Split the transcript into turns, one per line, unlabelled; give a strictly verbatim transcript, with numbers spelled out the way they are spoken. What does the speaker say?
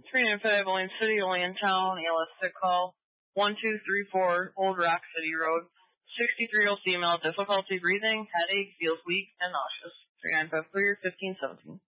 three nine five, Olean City, Olean Town, A L S sick call, one two three four, Old Rock City Road, sixty-three-year-old female, difficulty breathing, headache, feels weak, and nauseous. three nine five, clear, fifteen seventeen.